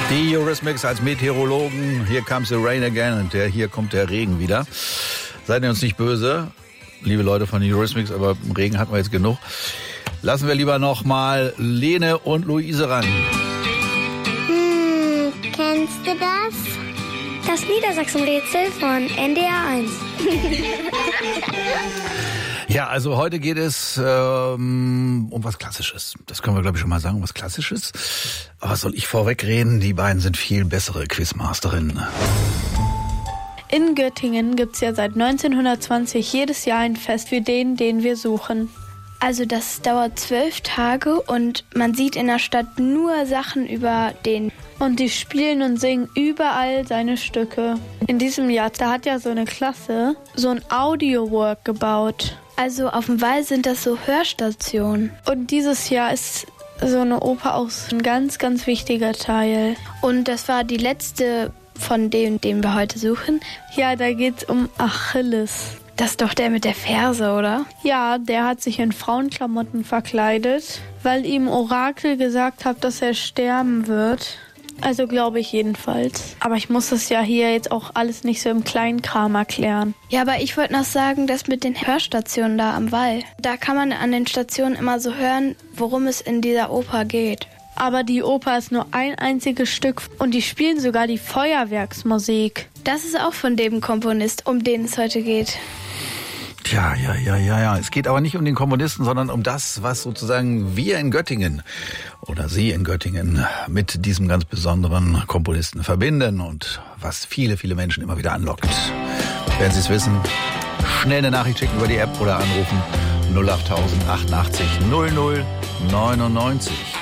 Die Eurythmics als Meteorologen. Here comes the rain again. Und hier kommt der Regen wieder. Seid ihr uns nicht böse, liebe Leute von Eurythmics, aber Regen hatten wir jetzt genug. Lassen wir lieber noch mal Lene und Luise ran. Kennst du das? Das Niedersachsen-Rätsel von NDR 1. Ja, also heute geht es um was Klassisches. Das können wir, glaube ich, schon mal sagen, was Klassisches. Aber was soll ich vorwegreden? Die beiden sind viel bessere Quizmasterinnen. In Göttingen gibt's ja seit 1920 jedes Jahr ein Fest für den wir suchen. Also das dauert 12 Tage und man sieht in der Stadt nur Sachen über den. Und die spielen und singen überall seine Stücke. In diesem Jahr, da hat ja so eine Klasse so ein Audio-Work gebaut. Also auf dem Wall sind das so Hörstationen. Und dieses Jahr ist so eine Oper auch ein ganz, ganz wichtiger Teil. Und das war die letzte von dem wir heute suchen. Ja, da geht's um Achilles. Das ist doch der mit der Ferse, oder? Ja, der hat sich in Frauenklamotten verkleidet, weil ihm Orakel gesagt hat, dass er sterben wird. Also glaube ich jedenfalls. Aber ich muss das ja hier jetzt auch alles nicht so im Kleinkram erklären. Ja, aber ich wollte noch sagen, das mit den Hörstationen da am Wall. Da kann man an den Stationen immer so hören, worum es in dieser Oper geht. Aber die Oper ist nur ein einziges Stück und die spielen sogar die Feuerwerksmusik. Das ist auch von dem Komponist, um den es heute geht. Tja, ja. Es geht aber nicht um den Komponisten, sondern um das, was sozusagen wir in Göttingen oder Sie in Göttingen mit diesem ganz besonderen Komponisten verbinden und was viele, viele Menschen immer wieder anlockt. Wenn Sie es wissen, schnell eine Nachricht schicken über die App oder anrufen 08000 88 00 99.